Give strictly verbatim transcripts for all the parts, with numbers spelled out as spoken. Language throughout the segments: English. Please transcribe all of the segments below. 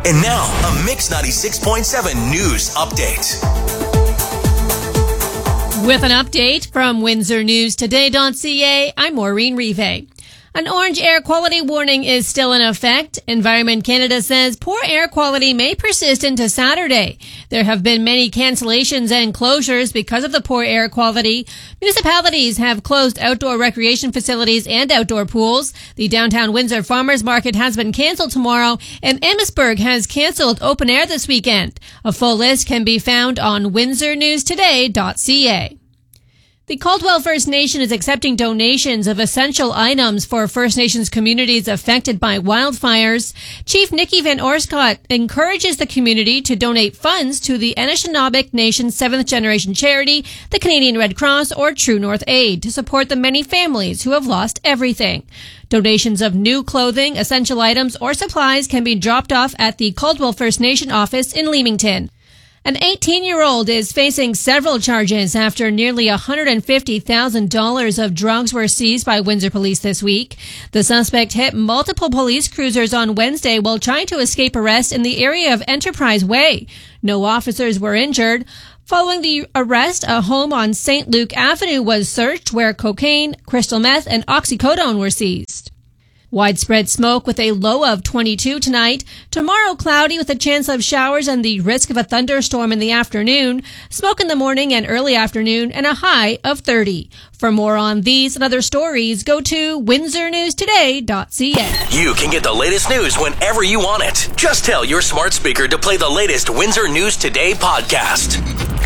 And now, a Mix ninety-six point seven news update. With an update from Windsor News Today dot C A, I'm Maureen Rive. An orange air quality warning is still in effect. Environment Canada says poor air quality may persist into Saturday. There have been many cancellations and closures because of the poor air quality. Municipalities have closed outdoor recreation facilities and outdoor pools. The downtown Windsor Farmers Market has been cancelled tomorrow, and Amherstburg has cancelled open air this weekend. A full list can be found on Windsor News Today dot C A. The Caldwell First Nation is accepting donations of essential items for First Nations communities affected by wildfires. Chief Nikki Van Orscott encourages the community to donate funds to the Anishinaabe Nation seventh Generation Charity, the Canadian Red Cross, or True North Aid to support the many families who have lost everything. Donations of new clothing, essential items, or supplies can be dropped off at the Caldwell First Nation office in Leamington. An eighteen-year-old is facing several charges after nearly one hundred fifty thousand dollars of drugs were seized by Windsor police this week. The suspect hit multiple police cruisers on Wednesday while trying to escape arrest in the area of Enterprise Way. No officers were injured. Following the arrest, a home on Saint Luke Avenue was searched where cocaine, crystal meth, and oxycodone were seized. Widespread smoke with a low of twenty-two tonight. Tomorrow, cloudy with a chance of showers and the risk of a thunderstorm in the afternoon. Smoke in the morning and early afternoon and a high of thirty. For more on these and other stories, go to Windsor News Today dot C A. You can get the latest news whenever you want it. Just tell your smart speaker to play the latest Windsor News Today podcast.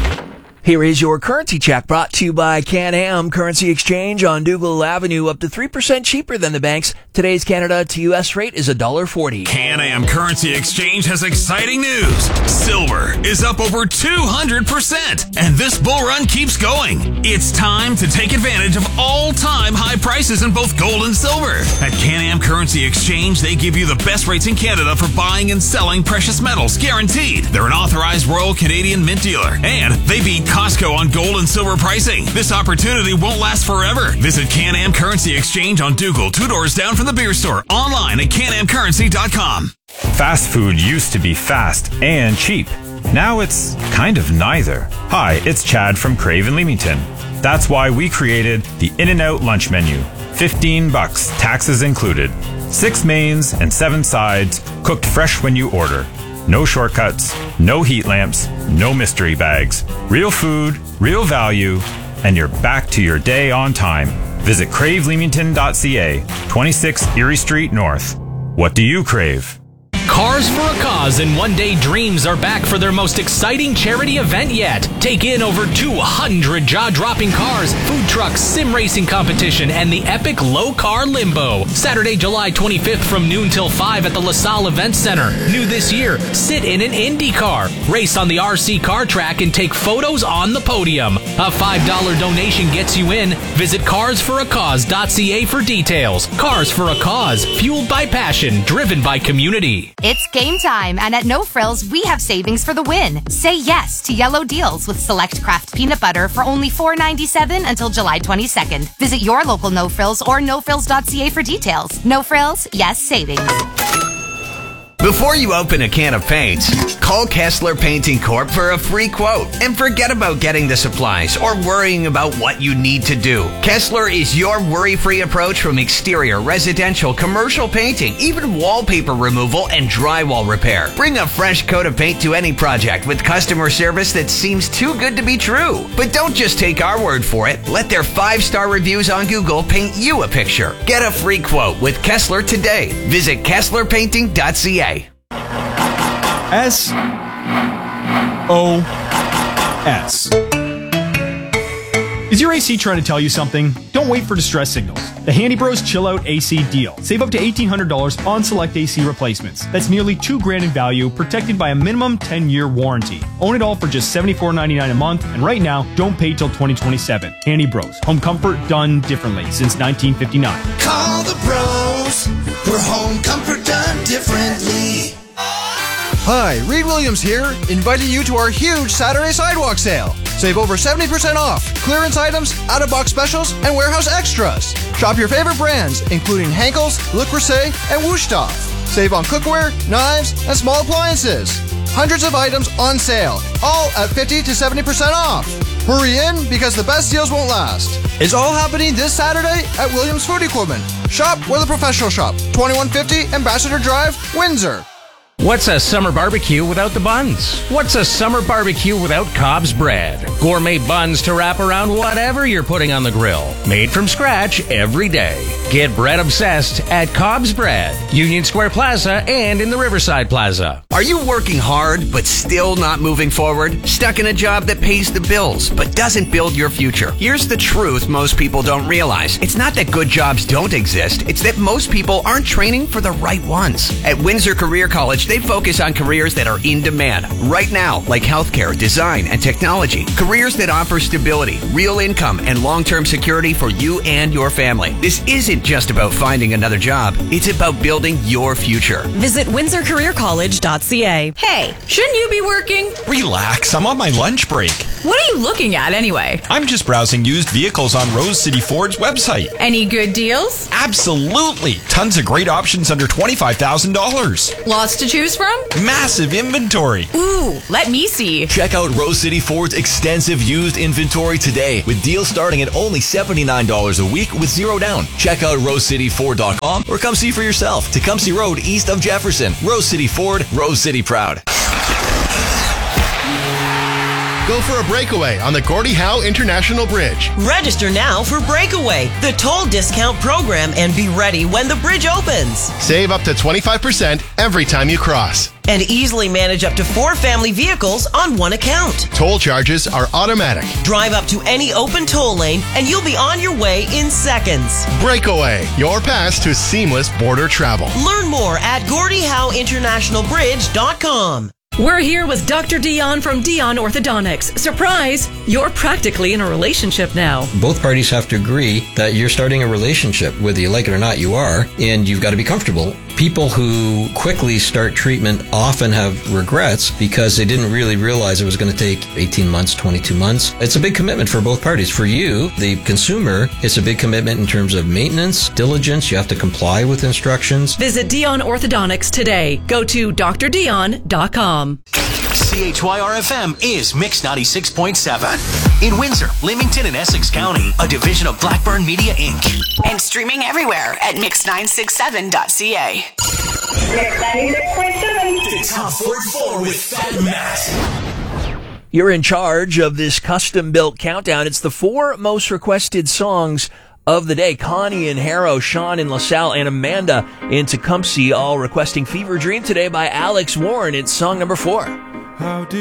Here is your currency check brought to you by Can-Am Currency Exchange on Dougal Avenue, up to three percent cheaper than the banks. Today's Canada to U S rate is one dollar forty. Can-Am Currency Exchange has exciting news. Silver is up over two hundred percent, and this bull run keeps going. It's time to take advantage of all-time high prices in both gold and silver. At Can-Am Currency Exchange, they give you the best rates in Canada for buying and selling precious metals, guaranteed. They're an authorized Royal Canadian Mint dealer, and they beat Costco on gold and silver pricing. This opportunity won't last forever. Visit Can-Am Currency Exchange on Dougal, two doors down from the beer store. Online at can am currency dot com. Fast food used to be fast and cheap. Now it's kind of neither. Hi, it's Chad from Crave in Leamington. That's why we created the In-N-Out lunch menu. fifteen bucks, taxes included. Six mains and seven sides, cooked fresh when you order. No shortcuts, no heat lamps, no mystery bags. Real food, real value, and you're back to your day on time. Visit crave leamington dot C A, twenty-six Erie Street North. What do you crave? Cars for a Cause and One Day Dreams are back for their most exciting charity event yet. Take in over two hundred jaw-dropping cars, food trucks, sim racing competition, and the epic Low Car Limbo. Saturday, July twenty-fifth from noon till five at the LaSalle Event Center. New this year, sit in an Indy car, race on the R C car track, and take photos on the podium. A five dollar donation gets you in. Visit cars for a cause dot C A for details. Cars for a Cause, fueled by passion, driven by community. It's game time, and at No Frills, we have savings for the win. Say yes to yellow deals with select craft peanut butter for only four ninety-seven until July twenty-second. Visit your local No Frills or no frills dot C A for details. No Frills, yes savings. Before you open a can of paints, call Kessler Painting Corp for a free quote and forget about getting the supplies or worrying about what you need to do. Kessler is your worry-free approach from exterior, residential, commercial painting, even wallpaper removal and drywall repair. Bring a fresh coat of paint to any project with customer service that seems too good to be true. But don't just take our word for it. Let their five-star reviews on Google paint you a picture. Get a free quote with Kessler today. Visit kessler painting dot C A. S O S. Is your A C trying to tell you something? Don't wait for distress signals. The Handy Bros Chill Out A C deal. Save up to eighteen hundred dollars on select A C replacements. That's nearly two grand in value, protected by a minimum ten year warranty. Own it all for just seventy-four ninety-nine a month, and right now, don't pay till twenty twenty-seven. Handy Bros. Home comfort done differently since nineteen fifty-nine. Call the bros for home comfort done differently. Hi, Reed Williams here, inviting you to our huge Saturday sidewalk sale. Save over seventy percent off, clearance items, out-of-box specials, and warehouse extras. Shop your favorite brands, including Henckels, Le Creuset, and Wooshtoff. Save on cookware, knives, and small appliances. Hundreds of items on sale, all at fifty to seventy percent off. Hurry in because the best deals won't last. It's all happening this Saturday at Williams Food Equipment. Shop where the professional shop. twenty-one fifty Ambassador Drive, Windsor. What's a summer barbecue without the buns? What's a summer barbecue without Cobb's bread? Gourmet buns to wrap around whatever you're putting on the grill. Made from scratch every day. Get bread obsessed at Cobb's Bread, Union Square Plaza, and in the Riverside Plaza. Are you working hard but still not moving forward? Stuck in a job that pays the bills but doesn't build your future? Here's the truth most people don't realize. It's not that good jobs don't exist. It's that most people aren't training for the right ones. At Windsor Career College, they focus on careers that are in demand right now, like healthcare, design, and technology. Careers that offer stability, real income, and long-term security for you and your family. This isn't just about finding another job. It's about building your future. Visit windsor career college dot c a. Hey, shouldn't you be working? Relax, I'm on my lunch break. What are you looking at anyway? I'm just browsing used vehicles on Rose City Ford's website. Any good deals? Absolutely. Tons of great options under twenty-five thousand dollars. Lots to choose from? Massive inventory. Ooh, let me see. Check out Rose City Ford's extensive used inventory today with deals starting at only seventy-nine dollars a week with zero down. Check out rose city ford dot com or come see for yourself. Tecumseh Road east of Jefferson. Rose City Ford, Rose City proud. Go for a breakaway on the Gordie Howe International Bridge. Register now for Breakaway, the toll discount program, and be ready when the bridge opens. Save up to twenty-five percent every time you cross. And easily manage up to four family vehicles on one account. Toll charges are automatic. Drive up to any open toll lane and you'll be on your way in seconds. Breakaway, your pass to seamless border travel. Learn more at gordie howe international bridge dot com. We're here with Doctor Dion from Dion Orthodontics. Surprise! You're practically in a relationship now. Both parties have to agree that you're starting a relationship, whether you like it or not, you are, and you've got to be comfortable. People who quickly start treatment often have regrets because they didn't really realize it was going to take eighteen months, twenty-two months. It's a big commitment for both parties. For you, the consumer, it's a big commitment in terms of maintenance, diligence. You have to comply with instructions. Visit Dion Orthodontics today. Go to d r dion dot com. C H Y R F M is Mix ninety-six point seven. In Windsor, Leamington, and Essex County, a division of Blackburn Media, Incorporated. And streaming everywhere at mix nine six seven dot c a. Mix ninety-six point seven. The top forty-four with Fat Matt. You're in charge of this custom-built countdown. It's the four most requested songs of the day. Connie in Harrow, Sean in LaSalle, and Amanda in Tecumseh all requesting Fever Dream today by Alex Warren. It's song number four. How do